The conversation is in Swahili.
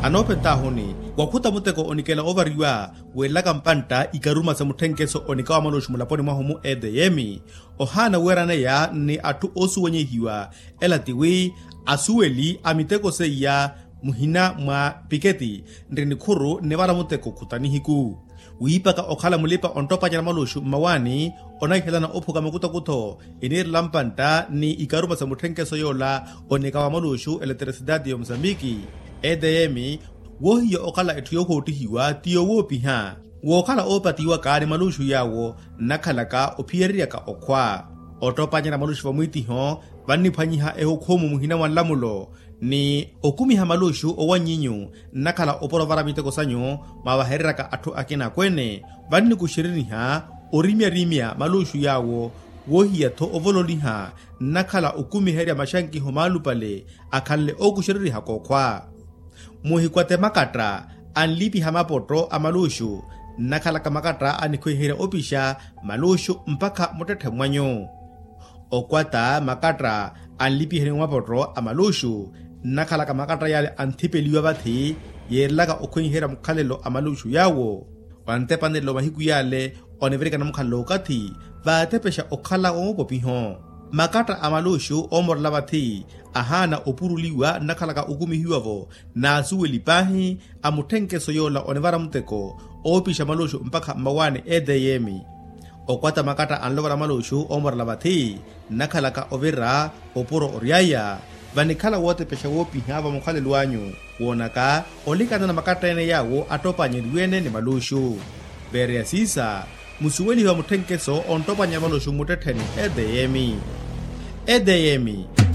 anopeta honi wakuta muteko onikela ovariwa wela kampanta ikaruma sa muthenkeso onikawa maloshu mulaponi mwahomu edeyemi ohana werana ya ni atu osu wenyehiwa elatiwi asuweli amiteko seya muhina mwa piketi ndrini khuru nevara muteko khutanihiku wiipaka okhala mulipa ontopanya na maloshu mawani onaihelana ophuka makuta kutho iniri lampanta ni ikaruma sa muthenkeso yola onikawa maloshu eletricidade yo Mozambiki edeyemi wohiyo okhala ethu yokhootihiwa tiyo woopiha wookhala oopatiwa kaani maloshu yawo nakhalaka ophiyereriyaka okhwa otopanya na maloshu vamwitiho vanniphwanyiha ehokhomu muhina mwa nlamulo ni okumiha maloshu owanyinyu nakhala oporovara miteko sanyu mavahereraka athu akina kwene vanni kuxiriniha orimya maloshu yawo wohiyatho ovololiha nakhala okumiherya maxankiho maalupale akhalle okuxiririha kokhwa muhikwate makatra anlipiha mapoto a maloshu nakhalaka makatra anikhweherya opisha maloshu mpakha mutethe mwanyu okwata makatra anlipihere mapoto a maloshu nakhalaka makatra yale anthipeliwa vathi yerelaka okhwenyihera mukhalelo a maloshu yawo wantepanelo mahiku yale onevereka mukhalelo okathi vaatepesha okhala omopopiho makatra a maloshu omorela vathi ahana opuruliwa nakhalaka okumihiwavo na asuweli pahi a muthenkeso yola onevara muteko oopisha maloshu mpakha mmawane edeyemi okwata makatra anlovara maloshu omorela vathi nakhalaka overa opuro oryaya vanikhala wootepesha woopiha va mukhalelo wanyu wonaka olikana na makatra ene yawo atopanyeliwene ni maloshu vereya sisa musuwelihiwa muthenkeso ontopanya maloshu mutetheni edeyemi